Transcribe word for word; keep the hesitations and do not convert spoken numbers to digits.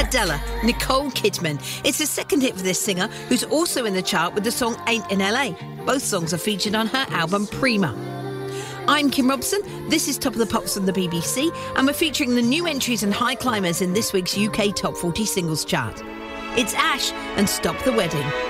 Adela, Nicole Kidman. It's the second hit for this singer, who's also in the chart with the song Ain't in L A. Both songs are featured on her album Prima. I'm Kim Robson. This is Top of the Pops from the B B C, and we're featuring the new entries and high climbers in this week's U K Top forty Singles chart. It's Ash and Stop the Wedding.